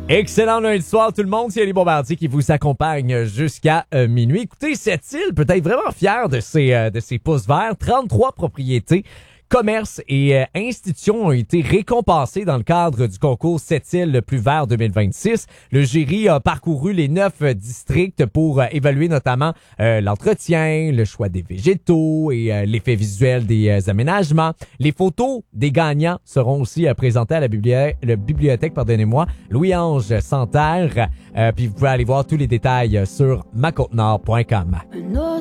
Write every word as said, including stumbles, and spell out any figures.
Excellent lundi soir tout le monde, c'est Ali Bombardier qui vous accompagne jusqu'à euh, minuit. Écoutez, cette île peut être vraiment fière de ses, euh, de ses pouces verts. trente-trois propriétés, commerces et euh, institutions ont été récompensés dans le cadre du concours sept îles le plus vert deux mille vingt-six. Le jury a parcouru les neuf euh, districts pour euh, évaluer notamment euh, l'entretien, le choix des végétaux et euh, l'effet visuel des euh, aménagements. Les photos des gagnants seront aussi euh, présentées à la bibliothèque, la bibliothèque pardonnez-moi, Louis-Ange Santerre. Euh, puis vous pouvez aller voir tous les détails sur ma côte nord point com.